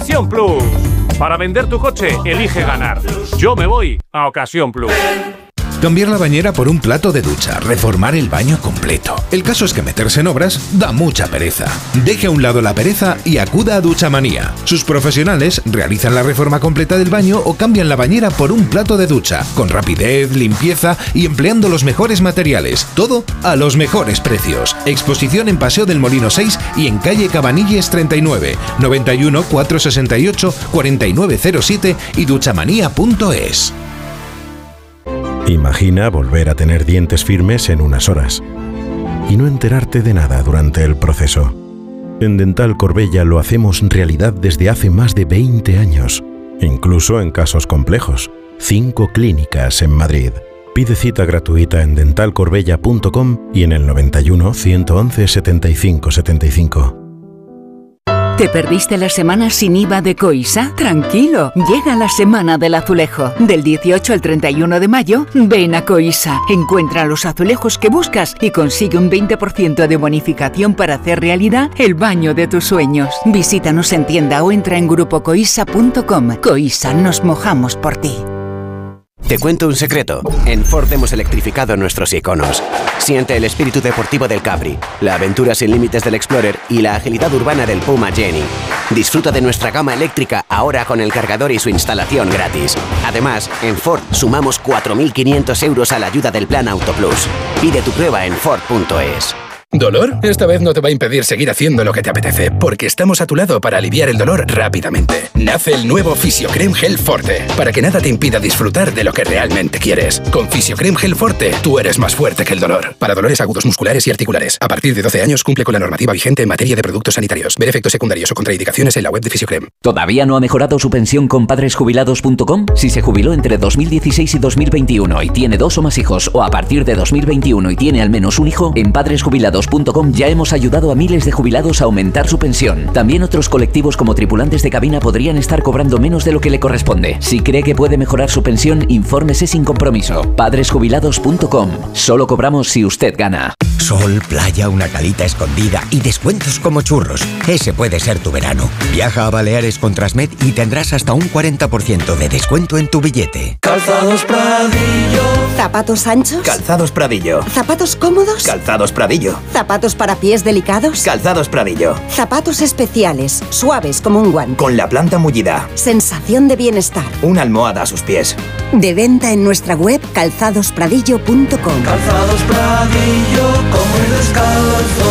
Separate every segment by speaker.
Speaker 1: Ocasión Plus. Para vender tu coche, elige ganar. Yo me voy a Ocasión Plus.
Speaker 2: Cambiar la bañera por un plato de ducha, reformar el baño completo. El caso es que meterse en obras da mucha pereza. Deje a un lado la pereza y acuda a Duchamanía. Sus profesionales realizan la reforma completa del baño o cambian la bañera por un plato de ducha, con rapidez, limpieza y empleando los mejores materiales. Todo a los mejores precios. Exposición en Paseo del Molino 6 y en calle Cabanilles 39, 91 468 4907 y duchamanía.es.
Speaker 3: Imagina volver a tener dientes firmes en unas horas y no enterarte de nada durante el proceso. En Dental Corbella lo hacemos realidad desde hace más de 20 años, incluso en casos complejos. 5 clínicas en Madrid. Pide cita gratuita en dentalcorbella.com y en el 91 111 75 75.
Speaker 4: ¿Te perdiste la semana sin IVA de Coisa? Tranquilo, llega la Semana del Azulejo. Del 18 al 31 de mayo, ven a Coisa. Encuentra los azulejos que buscas y consigue un 20% de bonificación para hacer realidad el baño de tus sueños. Visítanos en tienda o entra en grupocoisa.com. Coisa, nos mojamos por ti.
Speaker 5: Te cuento un secreto. En Ford hemos electrificado nuestros iconos. Siente el espíritu deportivo del Capri, la aventura sin límites del Explorer y la agilidad urbana del Puma Jenny. Disfruta de nuestra gama eléctrica ahora con el cargador y su instalación gratis. Además, en Ford sumamos 4.500 euros a la ayuda del Plan Auto Plus. Pide tu prueba en Ford.es.
Speaker 6: ¿Dolor? Esta vez no te va a impedir seguir haciendo lo que te apetece, porque estamos a tu lado para aliviar el dolor rápidamente. Nace el nuevo Fisiocrem Gel Forte, para que nada te impida disfrutar de lo que realmente quieres. Con Fisiocrem Gel Forte, tú eres más fuerte que el dolor. Para dolores agudos musculares y articulares. A partir de 12 años cumple con la normativa vigente en materia de productos sanitarios. Ver efectos secundarios o contraindicaciones en la web de Fisiocrem.
Speaker 7: ¿Todavía no ha mejorado su pensión con padresjubilados.com? Si se jubiló entre 2016 y 2021 y tiene 2 o más hijos, o a partir de 2021 y tiene al menos un hijo, en padresjubilados.com ya hemos ayudado a miles de jubilados a aumentar su pensión. También otros colectivos como tripulantes de cabina podrían estar cobrando menos de lo que le corresponde. Si cree que puede mejorar su pensión, infórmese sin compromiso. Padresjubilados.com. Solo cobramos si usted gana.
Speaker 8: Sol, playa, una calita escondida y descuentos como churros. Ese puede ser tu verano. Viaja a Baleares con Transmed y tendrás hasta un 40% de descuento en tu billete.
Speaker 9: Calzados Pradillo.
Speaker 10: ¿Zapatos anchos?
Speaker 9: Calzados Pradillo.
Speaker 10: ¿Zapatos cómodos?
Speaker 9: Calzados Pradillo.
Speaker 10: ¿Zapatos para pies delicados?
Speaker 9: Calzados Pradillo.
Speaker 10: Zapatos especiales, suaves como un guante.
Speaker 9: Con la planta mullida.
Speaker 10: Sensación de bienestar.
Speaker 9: Una almohada a sus pies.
Speaker 10: De venta en nuestra web calzadospradillo.com.
Speaker 9: Calzados Pradillo, como el descalzo.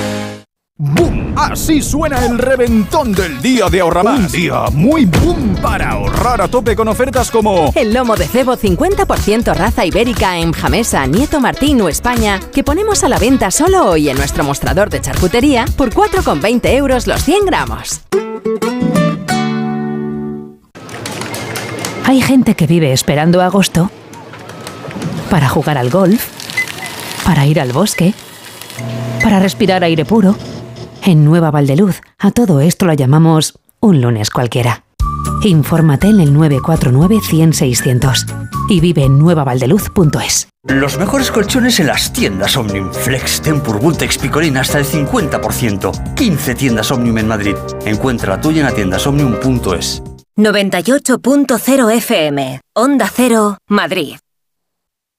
Speaker 11: ¡Boom! Así suena el reventón del día de Ahorramás. Un día muy boom para ahorrar a tope con ofertas como
Speaker 12: el lomo de cebo 50% raza ibérica en Jamesa, Nieto Martín o España, que ponemos a la venta solo hoy en nuestro mostrador de charcutería por 4,20 € los 100 gramos.
Speaker 13: Hay gente que vive esperando agosto para jugar al golf, para ir al bosque, para respirar aire puro. En Nueva Valdeluz, a todo esto lo llamamos un lunes cualquiera. Infórmate en el 949 100 600 y vive en nuevavaldeluz.es.
Speaker 14: Los mejores colchones en las tiendas Omnium. Flex, Tempur, Vultex, Picolín hasta el 50%. 15 tiendas Omnium en Madrid. Encuentra la tuya en atiendasomnium.es.
Speaker 15: 98.0 FM. Onda Cero, Madrid.